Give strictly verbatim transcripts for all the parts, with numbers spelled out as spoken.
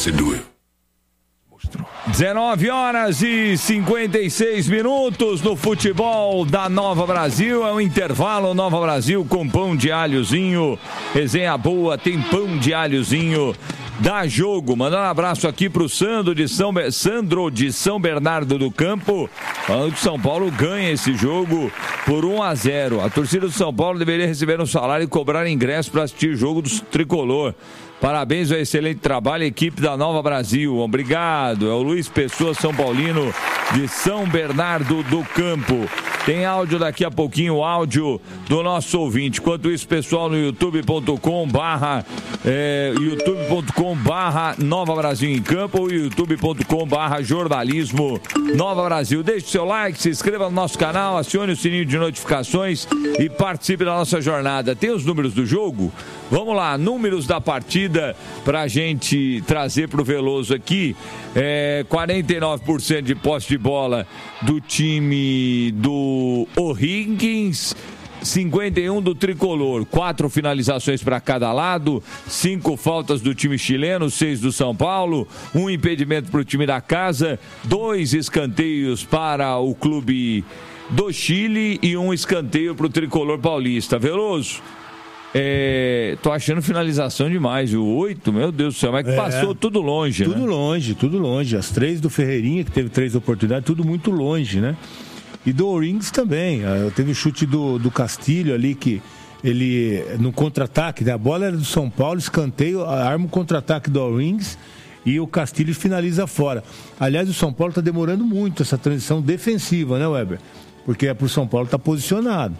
wants to do it. dezenove horas e cinquenta e seis minutos no futebol da Nova Brasil. É um intervalo. Nova Brasil com pão de alhozinho. Resenha boa, tem pão de alhozinho. Dá jogo. Mandando um abraço aqui pro Sandro de São, Sandro de São Bernardo do Campo. Falando que São Paulo ganha esse jogo por um a zero. A torcida do São Paulo deveria receber um salário e cobrar ingresso para assistir o jogo do Tricolor. Parabéns ao excelente trabalho, equipe da Nova Brasil. Obrigado. É o Luiz Pessoa, São Paulino, de São Bernardo do Campo. Tem áudio daqui a pouquinho, o áudio do nosso ouvinte. Enquanto isso, pessoal, no youtube ponto com barra é, youtube ponto com barra Nova Brasil em Campo ou youtube ponto com barra jornalismo Nova Brasil. Deixe seu like, se inscreva no nosso canal, acione o sininho de notificações e participe da nossa jornada. Tem os números do jogo? Vamos lá, números da partida pra gente trazer pro Veloso aqui. É, quarenta e nove por cento de posse de bola do time do O'Higgins, cinquenta e um por cento do Tricolor, quatro finalizações para cada lado, cinco faltas do time chileno, seis do São Paulo, um impedimento para o time da casa, dois escanteios para o clube do Chile e um escanteio para o Tricolor paulista. Veloso, É, tô achando finalização demais, o oito, meu Deus do céu, mas que é, passou tudo longe, tudo né? longe, tudo longe, as três do Ferreirinha, que teve três oportunidades, tudo muito longe, né? E do O'Rings também, teve o chute do, do Castilho ali, que ele, no contra-ataque, né? A bola era do São Paulo, escanteio, arma o contra-ataque do O'Rings e o Castilho finaliza fora. Aliás, o São Paulo tá demorando muito essa transição defensiva, né, Weber? Porque é pro São Paulo estar tá posicionado.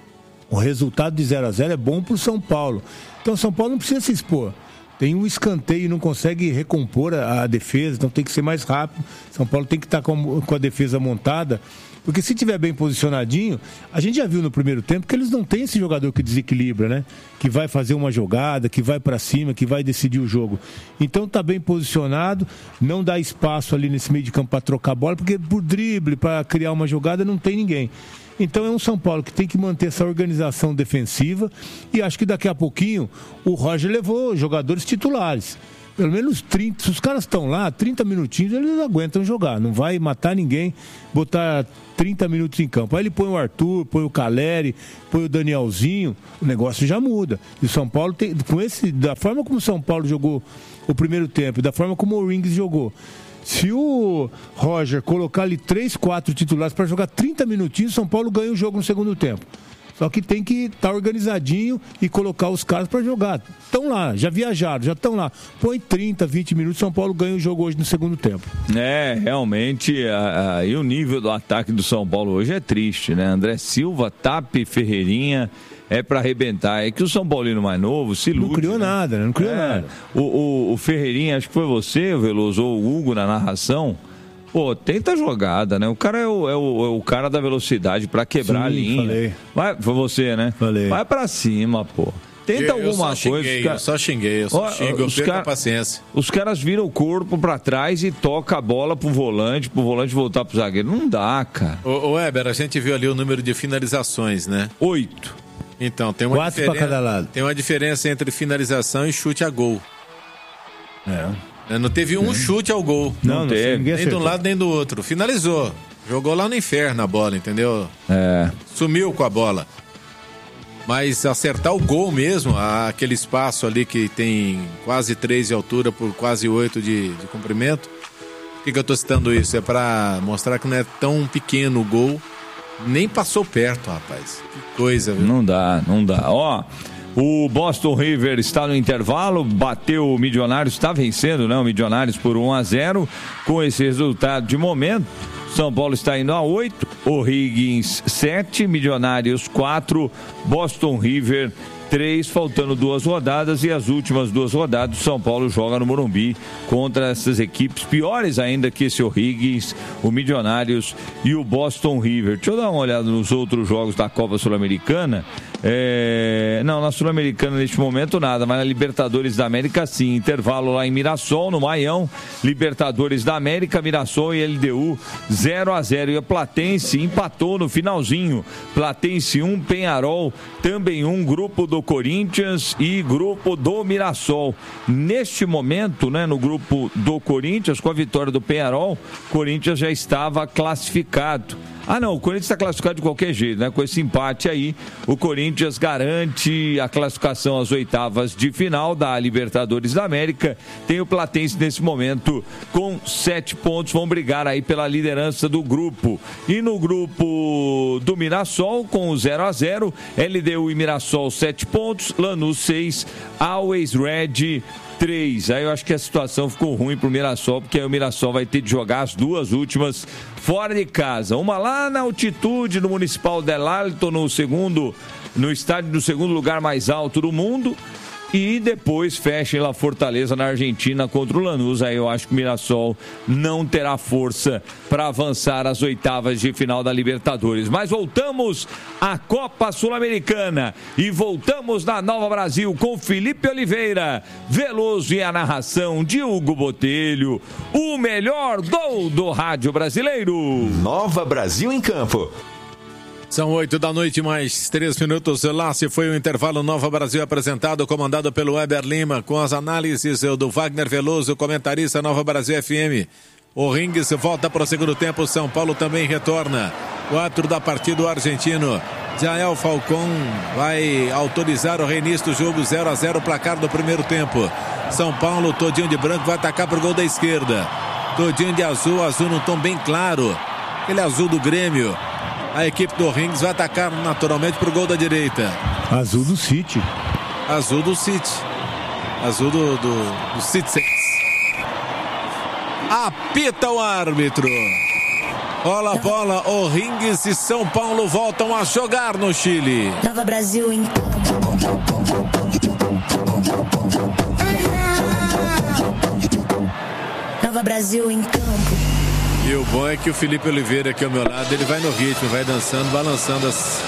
O resultado de zero a zero é bom para o São Paulo. Então o São Paulo não precisa se expor. Tem um escanteio e não consegue recompor a, a defesa, então tem que ser mais rápido. São Paulo tem que estar com, com a defesa montada, porque se tiver bem posicionadinho, a gente já viu no primeiro tempo que eles não têm esse jogador que desequilibra, né? Que vai fazer uma jogada, que vai para cima, que vai decidir o jogo. Então tá bem posicionado, não dá espaço ali nesse meio de campo para trocar a bola, porque por drible, para criar uma jogada, não tem ninguém. Então é um São Paulo que tem que manter essa organização defensiva e acho que daqui a pouquinho o Roger levou jogadores titulares. Pelo menos trinta, se os caras estão lá, trinta minutinhos eles aguentam jogar. Não vai matar ninguém, botar trinta minutos em campo. Aí ele põe o Arthur, põe o Caleri, põe o Danielzinho, o negócio já muda. E o São Paulo tem, com esse, da forma como o São Paulo jogou o primeiro tempo, da forma como o Rings jogou, se o Roger colocar ali três, quatro titulares para jogar trinta minutinhos, São Paulo ganha o jogo no segundo tempo. Só que tem que estar tá organizadinho e colocar os caras para jogar. Estão lá, já viajaram, já estão lá. Põe trinta, vinte minutos, São Paulo ganha o jogo hoje no segundo tempo. É, realmente, a, a, e o nível do ataque do São Paulo hoje é triste, né? André Silva, Tape, Ferreirinha... É pra arrebentar. É que o São Paulino mais novo se ilude. Não criou né? nada, né? Não criou é. nada. O, o, o Ferreirinha, acho que foi você, o Veloso, ou o Hugo na narração. Pô, tenta jogada, né? O cara é o, é o, é o cara da velocidade pra quebrar Sim, a linha. Falei. Vai, foi você, né? Falei. Vai pra cima, pô. Tenta eu, alguma eu coisa. Xinguei, cara... Eu só xinguei, eu só Ó, xingo, eu perco a paciência. Os caras viram o corpo pra trás e toca a bola pro volante, pro volante voltar pro zagueiro. Não dá, cara. Ô, ô Weber, a gente viu ali o número de finalizações, né? Oito. Então, tem uma, Quatro para cada lado. Tem uma diferença entre finalização e chute a gol. É. Não teve um é. chute ao gol. Não, não teve. Nem de um lado nem do outro. Finalizou. Jogou lá no inferno a bola, entendeu? É. Sumiu com a bola. Mas acertar o gol mesmo, aquele espaço ali que tem quase três de altura por quase oito de, de comprimento. Por que, que eu tô citando isso? É para mostrar que não é tão pequeno o gol. Nem passou perto, rapaz. Que coisa, viu? Não dá, não dá. Ó, o Boston River está no intervalo, bateu o Milionários, está vencendo, né? O Milionários por um a zero. Com esse resultado de momento, São Paulo está indo a oito, O'Higgins sete, Milionários quatro, Boston River três, faltando duas rodadas, e as últimas duas rodadas, São Paulo joga no Morumbi contra essas equipes piores ainda que esse O'Higgins, o Milionários e o Boston River. Deixa eu dar uma olhada nos outros jogos da Copa Sul-Americana. É... Não, na Sul-Americana neste momento nada, mas na Libertadores da América sim. Intervalo lá em Mirassol, no Maião. Libertadores da América, Mirassol e L D U zero a zero. E a Platense empatou no finalzinho. Platense um, Penharol também um. Grupo do Corinthians e grupo do Mirassol. Neste momento, né, no grupo do Corinthians, com a vitória do Penharol, o Corinthians já estava classificado. Ah, não, o Corinthians está classificado de qualquer jeito, né? Com esse empate aí, o Corinthians garante a classificação às oitavas de final da Libertadores da América. Tem o Platense nesse momento com sete pontos, vão brigar aí pela liderança do grupo. E no grupo do Mirassol, com o zero a zero, L D U e Mirassol sete pontos, Lanús seis, Always Red três. Aí eu acho que a situação ficou ruim pro Mirassol, porque aí o Mirassol vai ter de jogar as duas últimas fora de casa. Uma lá na altitude do Municipal del Alto, no segundo, no estádio do segundo lugar mais alto do mundo. E depois fecha em La Fortaleza, na Argentina, contra o Lanús. Aí eu acho que o Mirassol não terá força para avançar às oitavas de final da Libertadores. Mas voltamos à Copa Sul-Americana e voltamos na Nova Brasil com Felipe Oliveira, Veloso e a narração de Hugo Botelho, o melhor gol do rádio brasileiro. Nova Brasil em campo. São oito da noite, mais três minutos. Lá se foi o intervalo. Nova Brasil apresentado, comandado pelo Weber Lima, com as análises do Wagner Veloso, comentarista Nova Brasil F M. O Ringues volta para o segundo tempo. São Paulo também retorna. O árbitro da partida, o argentino Jael Falcón, vai autorizar o reinício do jogo. Zero a zero, placar do primeiro tempo. São Paulo, todinho de branco, vai atacar para o gol da esquerda. Todinho de azul, azul num tom bem claro. Aquele azul do Grêmio. A equipe do Ringues vai atacar naturalmente para o gol da direita. Azul do City. Azul do City. Azul do, do, do Citizens. Apita o árbitro. Rola a bola. O Ringues e São Paulo voltam a jogar no Chile. Nova Brasil em Nova Brasil em campo. E o bom é que o Felipe Oliveira aqui ao meu lado, ele vai no ritmo, vai dançando, balançando as...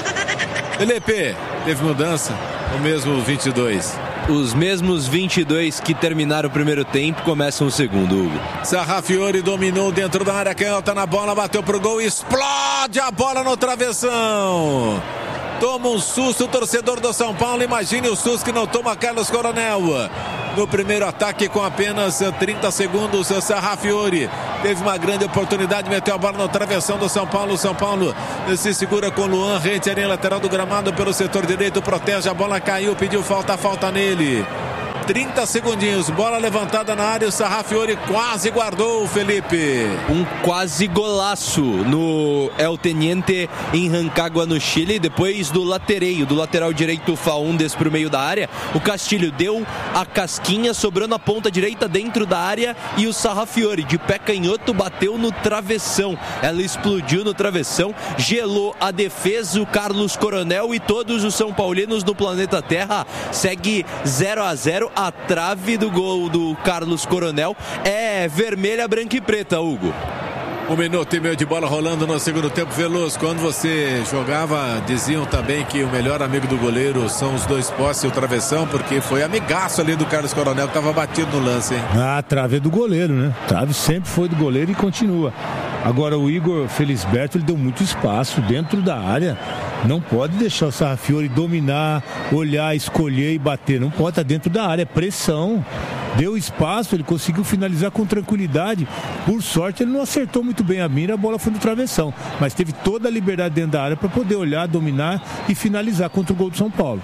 Felipe, teve mudança? O mesmo vinte e dois? Os mesmos vinte e dois que terminaram o primeiro tempo começam o segundo, Hugo. Sarrafiori dominou dentro da área, canhota na bola, bateu pro gol e explode a bola no travessão. Toma um susto o torcedor do São Paulo. Imagine o susto que não toma Carlos Coronel. No primeiro ataque, com apenas trinta segundos, Sarrafiori teve uma grande oportunidade, meteu a bola no travessão do São Paulo. São Paulo se segura com Luan, rente ali lateral do gramado pelo setor direito, protege, a bola caiu, pediu falta, falta nele. trinta segundinhos, bola levantada na área, o Sarrafiori quase guardou, Felipe. Um quase golaço no El Teniente em Rancagua, no Chile, depois do latereio, do lateral direito Faúndes para o meio da área. O Castilho deu a casquinha, sobrou na ponta direita dentro da área e o Sarrafiori, de pé canhoto, bateu no travessão. Ela explodiu no travessão, gelou a defesa, o Carlos Coronel e todos os São Paulinos no planeta Terra. Segue zero a zero. A trave do gol do Carlos Coronel é vermelha, branca e preta, Hugo. Um minuto e meio de bola rolando no segundo tempo. Veloso, quando você jogava, diziam também que o melhor amigo do goleiro são os dois postes e o travessão, porque foi amigaço ali do Carlos Coronel, que estava batido no lance, hein? Ah, a trave é do goleiro, né? A trave sempre foi do goleiro e continua. Agora o Igor Felisberto, ele deu muito espaço dentro da área. Não pode deixar o Sarrafiori dominar, olhar, escolher e bater. Não pode, estar dentro da área, é pressão. Deu espaço, ele conseguiu finalizar com tranquilidade. Por sorte, ele não acertou muito bem a mira, a bola foi no travessão. Mas teve toda a liberdade dentro da área para poder olhar, dominar e finalizar contra o gol do São Paulo.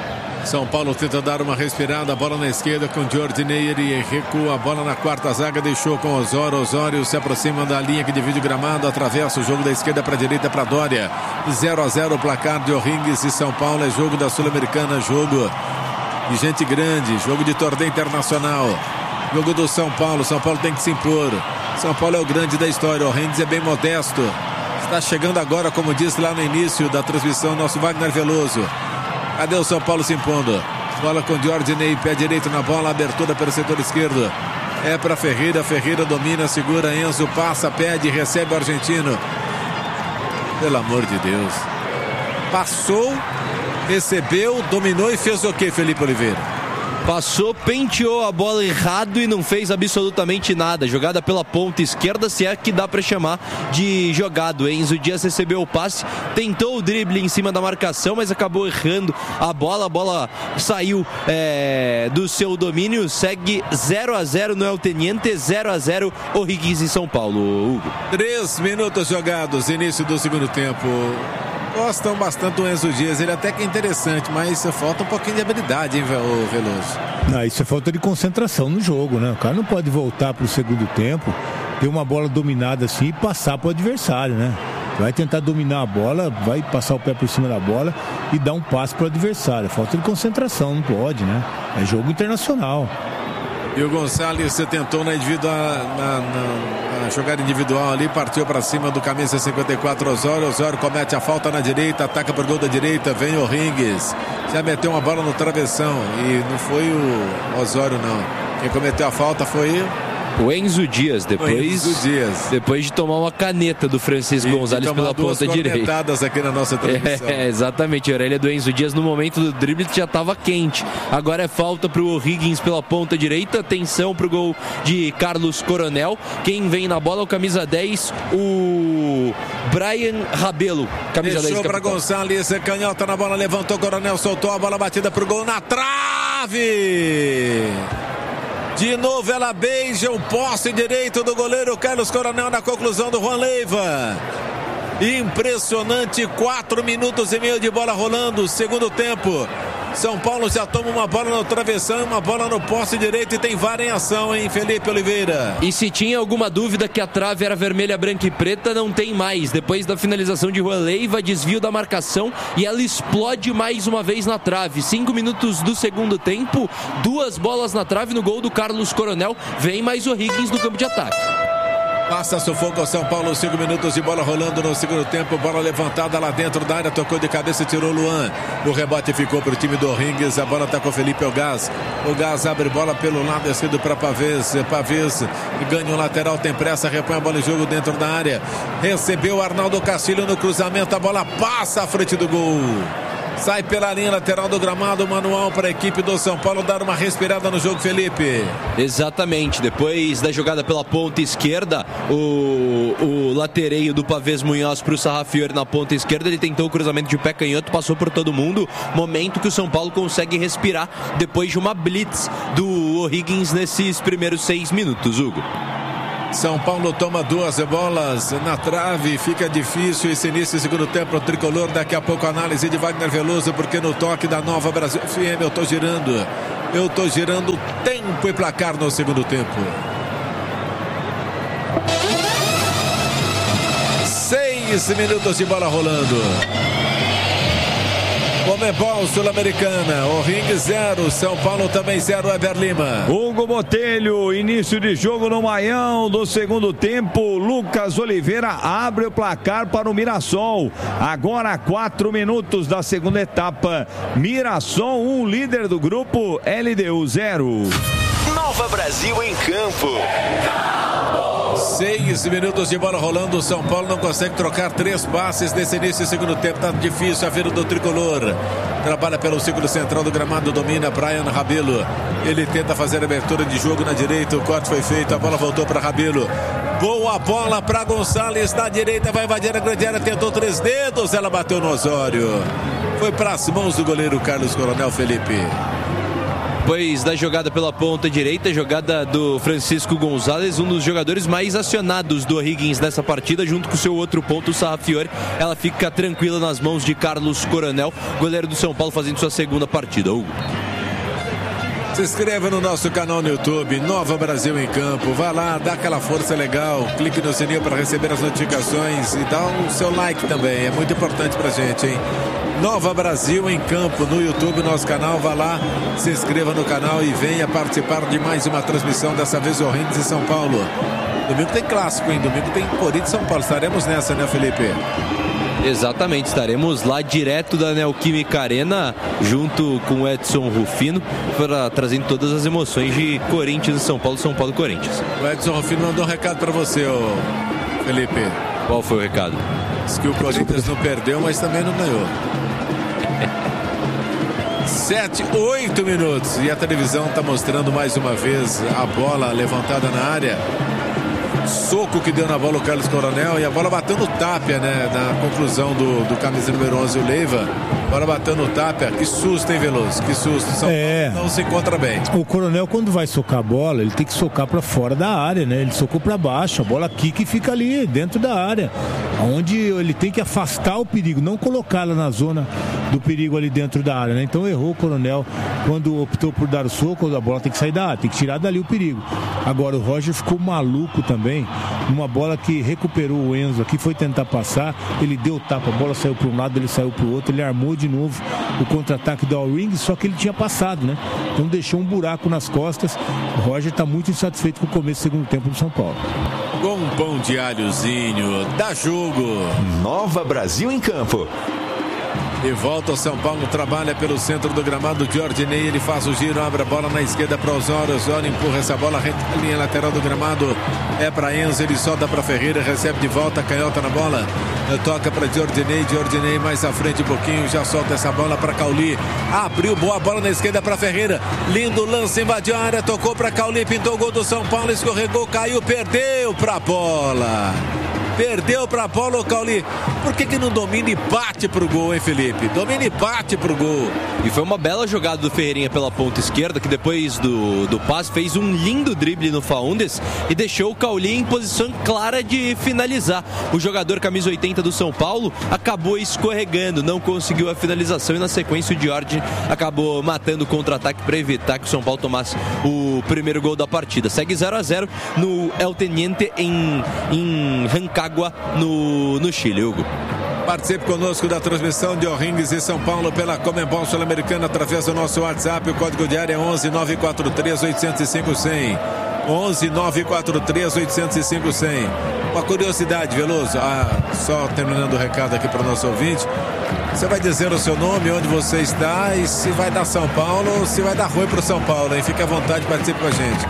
São Paulo tenta dar uma respirada, a bola na esquerda com Jordinei, ele recua a bola na quarta zaga, deixou com Osório, Osório se aproxima da linha que divide o gramado, atravessa o jogo da esquerda para a direita para Dória. Zero a zero o placar de O'Ringues e São Paulo, é jogo da Sul-Americana, jogo de gente grande, jogo de torneio internacional, jogo do São Paulo. São Paulo tem que se impor, São Paulo é o grande da história, O'Ringues é bem modesto, está chegando agora, como disse lá no início da transmissão, nosso Wagner Veloso. Cadê o São Paulo se impondo? Bola com Jordinei, pé direito na bola, abertura pelo setor esquerdo. É para Ferreira, Ferreira domina, segura, Enzo passa, pede, recebe o argentino. Pelo amor de Deus. Passou, recebeu, dominou e fez o que, Felipe Oliveira? Passou, penteou a bola errado e não fez absolutamente nada. Jogada pela ponta esquerda, se é que dá para chamar de jogado. Enzo Dias recebeu o passe, tentou o drible em cima da marcação, mas acabou errando a bola. A bola saiu é, do seu domínio. Segue zero a zero no El Teniente, zero a zero O'Higgins em São Paulo. Hugo. Três minutos jogados, início do segundo tempo. Gostam bastante do Enzo Dias, ele até que é interessante, mas falta um pouquinho de habilidade, hein, Veloso? Não, isso é falta de concentração no jogo, né? O cara não pode voltar para o segundo tempo, ter uma bola dominada assim e passar para o adversário, né? Vai tentar dominar a bola, vai passar o pé por cima da bola e dar um passe para o adversário. Falta de concentração, não pode, né? É jogo internacional. E o Gonçalves tentou na, individual, na, na, na jogada individual ali, partiu para cima do camisa cinquenta e quatro, Osório. Osório comete a falta na direita, ataca por gol da direita, vem o O'Higgins. Já meteu uma bola no travessão e não foi o Osório, não. Quem cometeu a falta foi o Enzo Dias, depois, Enzo Dias. depois de tomar uma caneta do Francisco e Gonzalez pela ponta direita. Aqui na nossa transmissão. É, exatamente, a orelha do Enzo Dias no momento do drible já estava quente. Agora é falta para o O'Higgins pela ponta direita. Atenção para o gol de Carlos Coronel. Quem vem na bola é o camisa dez, o Brian Rabelo. Camisa Deixou dez. para Gonçalves, canhota na bola, levantou Coronel, soltou a bola batida para o gol na trave. De novo ela beija o poste direito do goleiro Carlos Coronel na conclusão do Juan Leiva. Impressionante, quatro minutos e meio de bola rolando, segundo tempo. São Paulo já toma uma bola no travessão, uma bola no poste direito e tem V A R em ação, hein, Felipe Oliveira? E se tinha alguma dúvida que a trave era vermelha, branca e preta, não tem mais. Depois da finalização de Juan Leiva, desvio da marcação e ela explode mais uma vez na trave. Cinco minutos do segundo tempo, duas bolas na trave no gol do Carlos Coronel. Vem mais o O'Higgins no campo de ataque. Passa sufoco ao São Paulo, cinco minutos de bola rolando no segundo tempo, bola levantada lá dentro da área, tocou de cabeça e tirou o Luan. O rebote ficou para o time do O'Higgins, a bola está com o Felipe Elgás. O Gás abre bola pelo lado esquerdo para Pavês, Pavês ganha o lateral, tem pressa, repõe a bola em jogo dentro da área. Recebeu o Arnaldo Castilho no cruzamento, a bola passa à frente do gol. Sai pela linha lateral do gramado, manual para a equipe do São Paulo dar uma respirada no jogo, Felipe. Exatamente, depois da jogada pela ponta esquerda, o, o latereio do Pavês Munhoz para o Sarrafiori na ponta esquerda, ele tentou o cruzamento de pé canhoto, passou por todo mundo, momento que o São Paulo consegue respirar depois de uma blitz do O'Higgins nesses primeiros seis minutos, Hugo. São Paulo toma duas bolas na trave, fica difícil esse início do segundo tempo, o tricolor. Daqui a pouco a análise de Wagner Veloso, porque no toque da Nova Brasil F M eu tô girando, eu tô girando tempo e placar no segundo tempo. Seis minutos de bola rolando. Comebol Sul-Americana, O'Higgins zero, São Paulo também zero, Eber Lima. Hugo Botelho, início de jogo no Maião do segundo tempo. Lucas Oliveira abre o placar para o Mirassol. Agora quatro minutos da segunda etapa. Mirassol um, líder do grupo, L D U zero. Nova Brasil em campo. Seis minutos de bola rolando, o São Paulo não consegue trocar três passes nesse início do segundo tempo, tá difícil a vida do tricolor. Trabalha pelo círculo central do gramado, domina Brian Rabelo. Ele tenta fazer a abertura de jogo na direita, o corte foi feito, a bola voltou para Rabelo. Boa bola para Gonçalves na direita, vai invadir a grande área, tentou três dedos, ela bateu no Osório. Foi para as mãos do goleiro Carlos Coronel, Felipe. Depois da jogada pela ponta direita, jogada do Francisco Gonzalez, um dos jogadores mais acionados do O'Higgins nessa partida, junto com o seu outro ponto, o Sarrafiori. Ela fica tranquila nas mãos de Carlos Coronel, goleiro do São Paulo, fazendo sua segunda partida. Hugo. Se inscreva no nosso canal no YouTube, Nova Brasil em Campo. Vá lá, dá aquela força legal, clique no sininho para receber as notificações e dá o seu like também, é muito importante pra gente, hein? Nova Brasil em Campo no YouTube, nosso canal. Vá lá, se inscreva no canal e venha participar de mais uma transmissão, dessa vez O'Higgins e São Paulo. Domingo tem clássico, hein? Domingo tem Corinthians e São Paulo. Estaremos nessa, né, Felipe? Exatamente, estaremos lá direto da Neoquímica Arena, junto com o Edson Rufino, para trazendo todas as emoções de Corinthians e São Paulo, São Paulo e Corinthians. O Edson Rufino mandou um recado para você, ô Felipe. Qual foi o recado? Diz que o Corinthians não perdeu, mas também não ganhou. Sete, oito minutos. E a televisão está mostrando mais uma vez a bola levantada na área. Soco que deu na bola o Carlos Coronel e a bola bateu no Tapia, né? Na conclusão do, do camisa número onze, o Leiva. Bola bateu no Tapia. Que susto, hein, Veloso? Que susto. São é. Paulo não se encontra bem. O Coronel, quando vai socar a bola, ele tem que socar para fora da área, né? Ele socou para baixo. A bola quica e fica ali, dentro da área. Onde ele tem que afastar o perigo, não colocá-la na zona do perigo ali dentro da área, né? Então errou o Coronel quando optou por dar o soco. A bola tem que sair da área, tem que tirar dali o perigo. Agora o Roger ficou maluco também. Uma bola que recuperou o Enzo aqui, foi tentar passar, ele deu tapa, a bola saiu para um lado, ele saiu para o outro, ele armou de novo o contra-ataque do All-Ring, só que ele tinha passado, né? Então deixou um buraco nas costas. O Roger está muito insatisfeito com o começo do segundo tempo do São Paulo. Com um pão de alhozinho, dá jogo. Nova Brasil em campo. E volta o São Paulo, trabalha pelo centro do gramado. Giordinei, ele faz o giro, abre a bola na esquerda para Osório. Osório empurra essa bola, reta a linha lateral do gramado. É para Enzo, ele solta para Ferreira, recebe de volta, canhota na bola. Toca para Giordinei, Giordinei mais à frente um pouquinho, já solta essa bola para Cauli. Abriu boa bola na esquerda para Ferreira. Lindo lance, invadiu a área, tocou para Cauli, pintou o gol do São Paulo, escorregou, caiu, perdeu para a bola. Perdeu para Paulo Cauli. Por que que não domina e bate pro gol, hein, Felipe? Domina e bate pro gol. E foi uma bela jogada do Ferreirinha pela ponta esquerda, que depois do, do passe fez um lindo drible no Faúndes e deixou o Cauli em posição clara de finalizar. O jogador camisa oitenta do São Paulo acabou escorregando, não conseguiu a finalização e na sequência o Jorge acabou matando o contra-ataque para evitar que o São Paulo tomasse o primeiro gol da partida. Segue zero a zero no El Teniente em, em Rancagua, no, no Chile, Hugo. Participe conosco da transmissão de O'Rings e São Paulo pela Comembol Sul-Americana através do nosso WhatsApp. O código de área é onze nove quatro três oito zero cinco cem. onze nove quatro três oito zero cinco cem. Uma curiosidade, Veloso, ah, só terminando o recado aqui para o nosso ouvinte. Você vai dizer o seu nome, onde você está e se vai dar São Paulo ou se vai dar ruim para o São Paulo, hein? Fique à vontade, participe com a gente.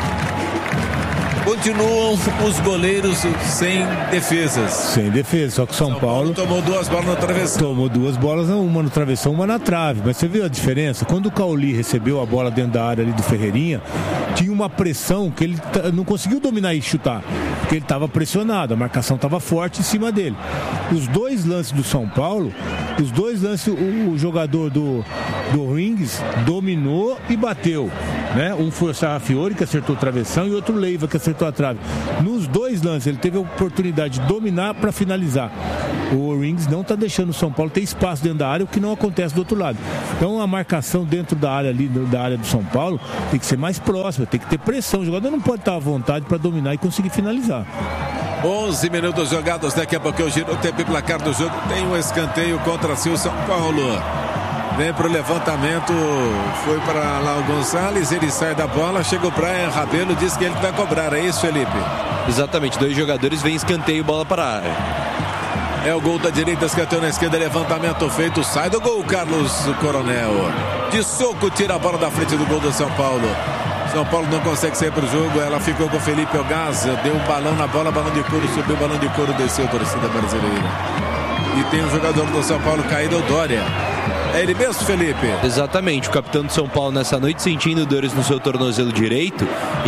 Continuam os goleiros sem defesas. Sem defesa, só que São, São Paulo, Paulo tomou duas bolas no travessão. Tomou duas bolas, uma no travessão, uma na trave. Mas você viu a diferença? Quando o Cauli recebeu a bola dentro da área ali do Ferreirinha, tinha uma pressão que ele t- não conseguiu dominar e chutar, porque ele estava pressionado, a marcação estava forte em cima dele. Os dois lances do São Paulo, os dois lances, o, o jogador do, do Rings dominou e bateu. Né? Um foi o Sarrafiori, que acertou o travessão, e outro Leiva, que acertou a trave. Nos dois lances, ele teve a oportunidade de dominar para finalizar. O Rings não está deixando o São Paulo ter espaço dentro da área, o que não acontece do outro lado. Então, a marcação dentro da área ali, da área do São Paulo, tem que ser mais próxima, tem que ter pressão. O jogador não pode estar à vontade para dominar e conseguir finalizar. onze minutos jogados, daqui a pouco eu giro o tempo e placar do jogo. Tem um escanteio contra si o São Paulo. Vem para o levantamento, foi para lá o Gonçalves, ele sai da bola, chega o Brian Rabelo, diz que ele vai cobrar, é isso, Felipe? Exatamente, dois jogadores vêm escanteio, bola para a área. É o gol da direita, escanteio na esquerda, levantamento feito, sai do gol Carlos Coronel. De soco, tira a bola da frente do gol do São Paulo. São Paulo não consegue sair para o jogo, ela ficou com o Felipe Ogaz, deu um balão na bola, balão de couro, subiu, balão de couro, desceu a torcida brasileira. E tem um jogador do São Paulo caído, o Dória. É ele mesmo, Felipe? Exatamente, o capitão de São Paulo nessa noite sentindo dores no seu tornozelo direito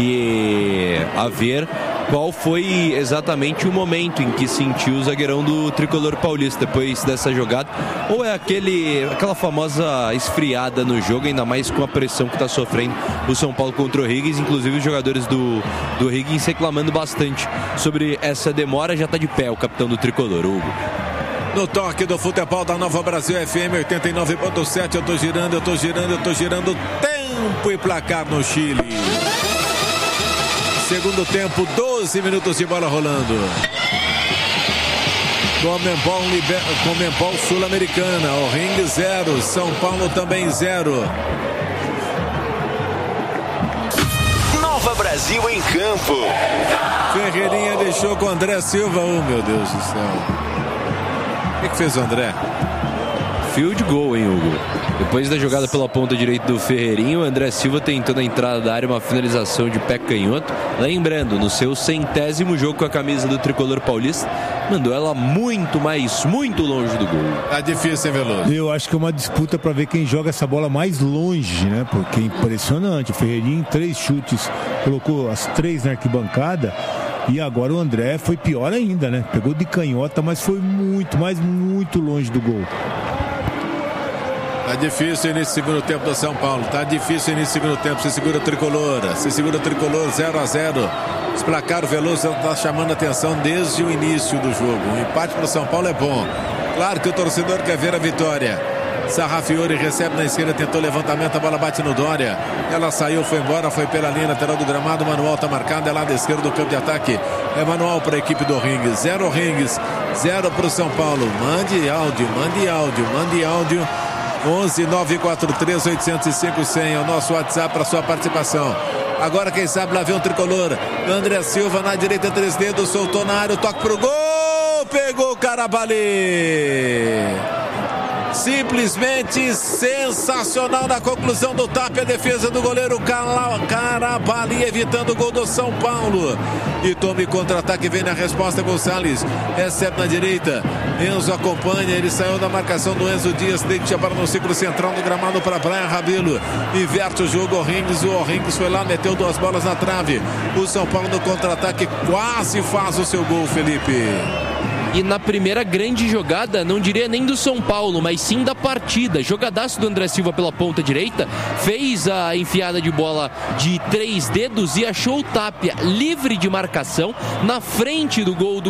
e a ver qual foi exatamente o momento em que sentiu o zagueirão do tricolor paulista depois dessa jogada, ou é aquele, aquela famosa esfriada no jogo, ainda mais com a pressão que está sofrendo o São Paulo contra o Higgins, inclusive os jogadores do, do Higgins reclamando bastante sobre essa demora. Já está de pé o capitão do tricolor, Hugo. No toque do futebol da Nova Brasil F M oitenta e nove ponto sete, eu tô girando, eu tô girando, eu tô girando, tempo e placar no Chile. Segundo tempo, doze minutos de bola rolando. Comembol, Liber... Comembol Sul-Americana, o Ring zero, São Paulo também zero. Nova Brasil em campo. Ferreirinha deixou com o André Silva, oh meu Deus do céu. O que, que fez o André? field goal, hein, Hugo? Depois da jogada pela ponta direita do Ferreirinho, o André Silva tentou na entrada da área uma finalização de pé canhoto. Lembrando, no seu centésimo jogo com a camisa do tricolor paulista, mandou ela muito mais, muito longe do gol. Tá difícil, hein, Veloso? Eu acho que é uma disputa para ver quem joga essa bola mais longe, né? Porque é impressionante. O Ferreirinho, em três chutes, colocou as três na arquibancada. E agora o André foi pior ainda, né? Pegou de canhota, mas foi muito, mas muito longe do gol. Tá difícil o início do segundo tempo do São Paulo. Tá difícil o início do segundo tempo. Se segura o tricolor. Se segura o tricolor, zero a zero. Esse placar, o Veloso tá chamando a atenção desde o início do jogo. O empate para o São Paulo é bom. Claro que o torcedor quer ver a vitória. Sarrafiori recebe na esquerda, tentou levantamento, a bola bate no Dória. Ela saiu, foi embora, foi pela linha lateral do gramado. Manuel tá marcado, é lado esquerdo do campo de ataque. É manual para a equipe do Ringues. Zero Ringues, zero para o São Paulo. Mande áudio, mande áudio, mande áudio. onze nove quatro três oito zero cinco cem é o nosso WhatsApp para sua participação. Agora quem sabe lá vem o tricolor. André Silva na direita, três dedos, soltou na área, o toque pro gol, pegou o Carabali. Simplesmente sensacional na conclusão do tap, a defesa do goleiro Carabali, evitando o gol do São Paulo. E tome contra-ataque, vem na resposta Gonçalves, recebe na direita, Enzo acompanha, ele saiu da marcação do Enzo Dias, deixa para no ciclo central do gramado para Brian Rabelo, inverte o jogo, o Orringues, o Orringues foi lá, meteu duas bolas na trave. O São Paulo no contra-ataque quase faz o seu gol, Felipe. E na primeira grande jogada, não diria nem do São Paulo, mas sim da partida. Jogadaço do André Silva pela ponta direita, fez a enfiada de bola de três dedos e achou o Tapia livre de marcação na frente do gol do